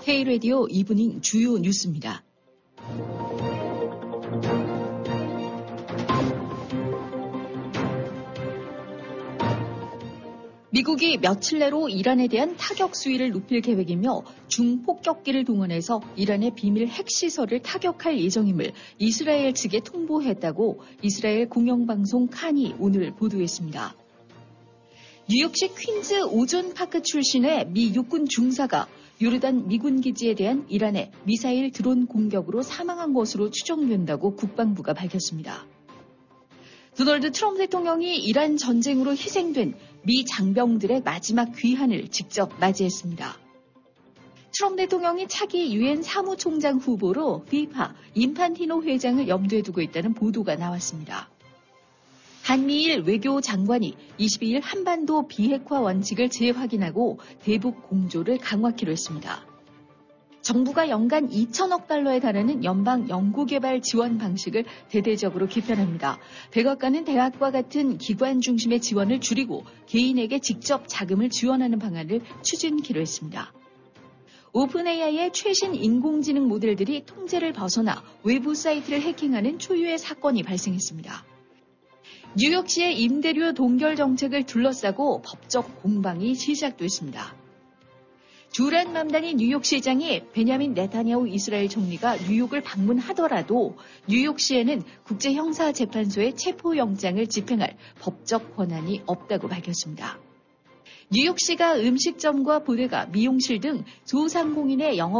K-라디오 이브닝 주요 뉴스입니다. 미국이 며칠 내로 이란에 대한 타격 수위를 높일 계획이며 중폭격기를 동원해서 이란의 비밀 핵시설을 타격할 예정임을 이스라엘 측에 통보했다고 이스라엘 공영방송 칸이 오늘 보도했습니다. 뉴욕시 퀸즈 오존파크 출신의 미 육군 중사가 요르단 미군 기지에 대한 이란의 미사일 드론 공격으로 사망한 것으로 추정된다고 국방부가 밝혔습니다. 도널드 트럼프 대통령이 이란 전쟁으로 희생된 미 장병들의 마지막 귀환을 직접 맞이했습니다. 트럼프 대통령이 차기 유엔 사무총장 후보로 피파 인판티노 회장을 염두에 두고 있다는 보도가 나왔습니다. 한미일 외교장관이 22일 한반도 비핵화 원칙을 재확인하고 대북 공조를 강화하기로 했습니다. 정부가 연간 2천억 달러에 달하는 연방 연구개발 지원 방식을 대대적으로 개편합니다. 백악관은 대학과 같은 기관 중심의 지원을 줄이고 개인에게 직접 자금을 지원하는 방안을 추진키로 했습니다. 오픈 AI의 최신 인공지능 모델들이 통제를 벗어나 외부 사이트를 해킹하는 초유의 사건이 발생했습니다. 뉴욕시의 임대료 동결 정책을 둘러싸고 법적 공방이 시작됐습니다. 주란 맘다니 뉴욕시장이 베냐민 네타냐후 이스라엘 총리가 뉴욕을 방문하더라도 뉴욕시에는 국제형사재판소의 체포영장을 집행할 법적 권한이 없다고 밝혔습니다. 뉴욕시가 음식점과 보데가, 미용실 등 소상공인의 영업